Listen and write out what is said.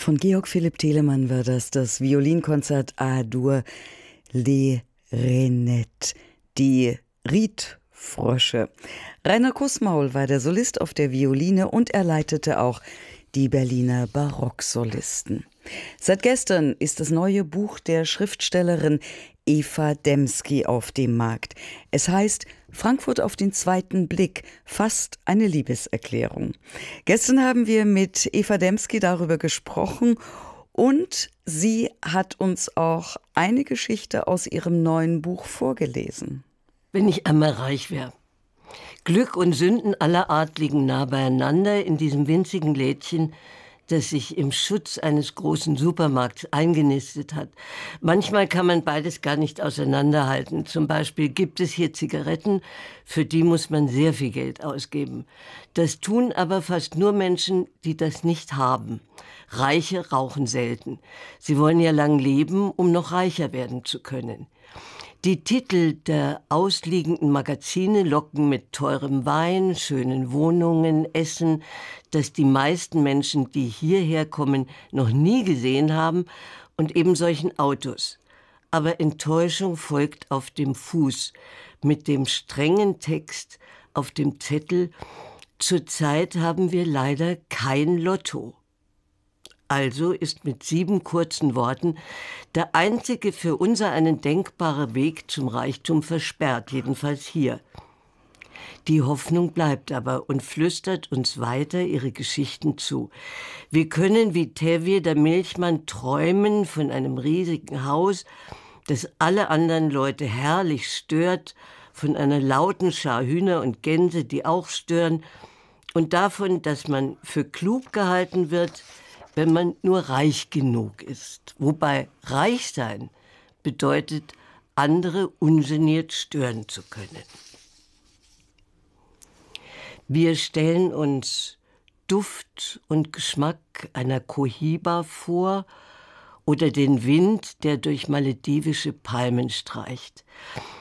Von Georg Philipp Telemann war das Violinkonzert A-Dur Les Rainettes, die Riedfrösche. Rainer Kussmaul war der Solist auf der Violine und er leitete auch die Berliner Barocksolisten. Seit gestern ist das neue Buch der Schriftstellerin Eva Demski auf dem Markt. Es heißt Frankfurt auf den zweiten Blick, fast eine Liebeserklärung. Gestern haben wir mit Eva Demski darüber gesprochen und sie hat uns auch eine Geschichte aus ihrem neuen Buch vorgelesen. Wenn ich einmal reich wäre. Glück und Sünden aller Art liegen nah beieinander in diesem winzigen Lädchen, das sich im Schutz eines großen Supermarkts eingenistet hat. Manchmal kann man beides gar nicht auseinanderhalten. Zum Beispiel gibt es hier Zigaretten, für die muss man sehr viel Geld ausgeben. Das tun aber fast nur Menschen, die das nicht haben. Reiche rauchen selten. Sie wollen ja lang leben, um noch reicher werden zu können. Die Titel der ausliegenden Magazine locken mit teurem Wein, schönen Wohnungen, Essen, das die meisten Menschen, die hierher kommen, noch nie gesehen haben, und eben solchen Autos. Aber Enttäuschung folgt auf dem Fuß, mit dem strengen Text auf dem Zettel: Zurzeit haben wir leider kein Lotto. Also ist mit 7 kurzen Worten der einzige für unsereinen denkbare Weg zum Reichtum versperrt, jedenfalls hier. Die Hoffnung bleibt aber und flüstert uns weiter ihre Geschichten zu. Wir können wie Tevye, der Milchmann, träumen von einem riesigen Haus, das alle anderen Leute herrlich stört, von einer lauten Schar Hühner und Gänse, die auch stören, und davon, dass man für klug gehalten wird, wenn man nur reich genug ist. Wobei reich sein bedeutet, andere ungeniert stören zu können. Wir stellen uns Duft und Geschmack einer Cohiba vor oder den Wind, der durch maledivische Palmen streicht.